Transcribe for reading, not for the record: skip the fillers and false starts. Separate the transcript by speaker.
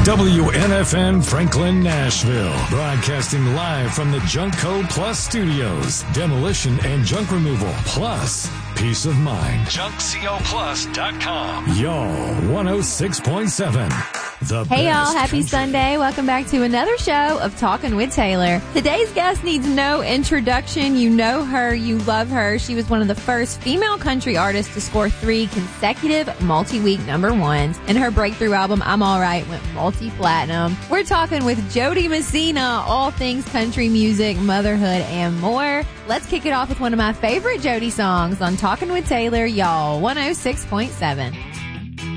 Speaker 1: WNFN Franklin, Nashville. Broadcasting live from the Junk Co. Plus studios. Demolition and junk removal. Plus, peace of mind. JunkCoPlus.com. Y'all, 106.7.
Speaker 2: Hey y'all, happy Sunday. Welcome back to another show of Talking with Taylor. Today's guest needs no introduction. You know her, you love her. She was one of the first female country artists to score 3 consecutive multi-week number ones. And her breakthrough album, I'm Alright, went multi-platinum. We're talking with Jody Messina, all things country music, motherhood, and more. Let's kick it off with one of my favorite Jody songs on Talking with Taylor, y'all, 106.7.